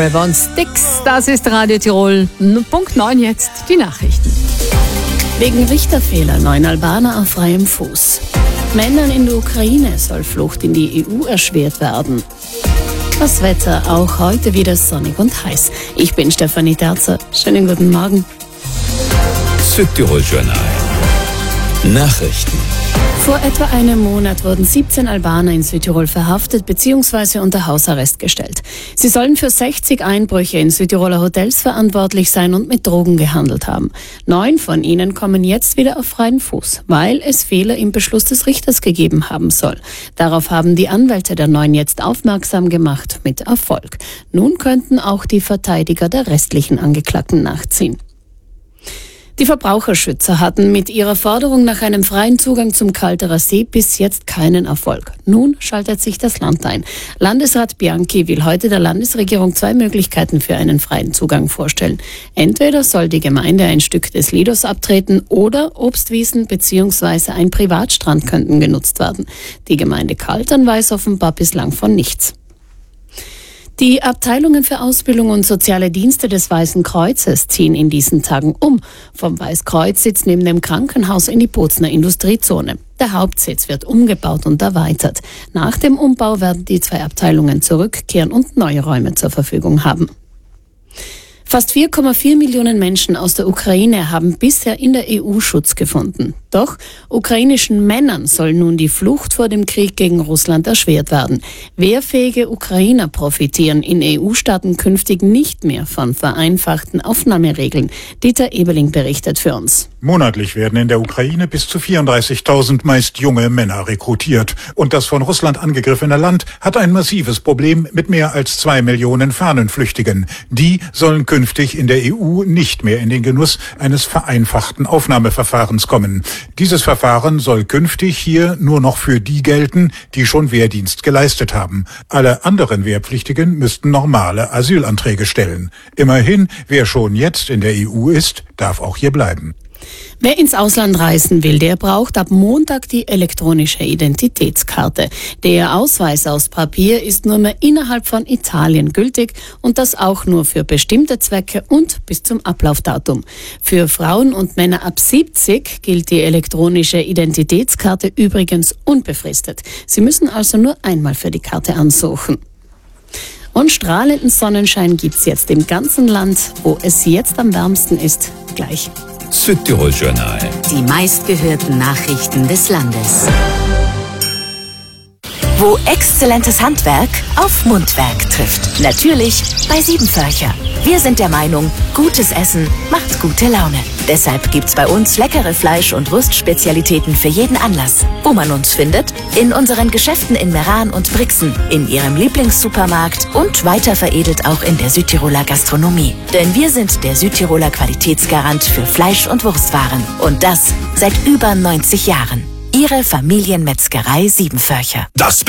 River und Styx, das ist Radio Tirol. Punkt 9 jetzt, die Nachrichten. Wegen Richterfehler 9 Albaner auf freiem Fuß. Männern in der Ukraine soll Flucht in die EU erschwert werden. Das Wetter auch heute wieder sonnig und heiß. Ich bin Stefanie Terzer. Schönen guten Morgen. Südtirol Journal. Nachrichten. Vor etwa einem Monat wurden 17 Albaner in Südtirol verhaftet bzw. unter Hausarrest gestellt. Sie sollen für 60 Einbrüche in Südtiroler Hotels verantwortlich sein und mit Drogen gehandelt haben. 9 von ihnen kommen jetzt wieder auf freien Fuß, weil es Fehler im Beschluss des Richters gegeben haben soll. Darauf haben die Anwälte der 9 jetzt aufmerksam gemacht, mit Erfolg. Nun könnten auch die Verteidiger der restlichen Angeklagten nachziehen. Die Verbraucherschützer hatten mit ihrer Forderung nach einem freien Zugang zum Kalterer See bis jetzt keinen Erfolg. Nun schaltet sich das Land ein. Landesrat Bianchi will heute der Landesregierung 2 Möglichkeiten für einen freien Zugang vorstellen. Entweder soll die Gemeinde ein Stück des Lidos abtreten oder Obstwiesen bzw. ein Privatstrand könnten genutzt werden. Die Gemeinde Kaltern weiß offenbar bislang von nichts. Die Abteilungen für Ausbildung und soziale Dienste des Weißen Kreuzes ziehen in diesen Tagen um. Vom Weißkreuz-Sitz neben dem Krankenhaus in die Bozner Industriezone. Der Hauptsitz wird umgebaut und erweitert. Nach dem Umbau werden die 2 Abteilungen zurückkehren und neue Räume zur Verfügung haben. Fast 4,4 Millionen Menschen aus der Ukraine haben bisher in der EU Schutz gefunden. Doch ukrainischen Männern soll nun die Flucht vor dem Krieg gegen Russland erschwert werden. Wehrfähige Ukrainer profitieren in EU-Staaten künftig nicht mehr von vereinfachten Aufnahmeregeln. Dieter Ebeling berichtet für uns. Monatlich werden in der Ukraine bis zu 34.000 meist junge Männer rekrutiert. Und das von Russland angegriffene Land hat ein massives Problem mit mehr als 2 Millionen Fahnenflüchtigen. Die sollen künftig in der EU nicht mehr in den Genuss eines vereinfachten Aufnahmeverfahrens kommen. Dieses Verfahren soll künftig hier nur noch für die gelten, die schon Wehrdienst geleistet haben. Alle anderen Wehrpflichtigen müssten normale Asylanträge stellen. Immerhin, wer schon jetzt in der EU ist, darf auch hier bleiben. Wer ins Ausland reisen will, der braucht ab Montag die elektronische Identitätskarte. Der Ausweis aus Papier ist nur mehr innerhalb von Italien gültig und das auch nur für bestimmte Zwecke und bis zum Ablaufdatum. Für Frauen und Männer ab 70 gilt die elektronische Identitätskarte übrigens unbefristet. Sie müssen also nur einmal für die Karte ansuchen. Und strahlenden Sonnenschein gibt's jetzt im ganzen Land, wo es jetzt am wärmsten ist, gleich. Südtirol Journal. Die meistgehörten Nachrichten des Landes. Wo exzellentes Handwerk auf Mundwerk trifft. Natürlich bei Siebenvörcher. Wir sind der Meinung, gutes Essen macht gute Laune. Deshalb gibt's bei uns leckere Fleisch- und Wurstspezialitäten für jeden Anlass. Wo man uns findet? In unseren Geschäften in Meran und Brixen, in ihrem Lieblingssupermarkt und weiter veredelt auch in der Südtiroler Gastronomie. Denn wir sind der Südtiroler Qualitätsgarant für Fleisch- und Wurstwaren. Und das seit über 90 Jahren. Ihre Familienmetzgerei Siebenvörcher. Das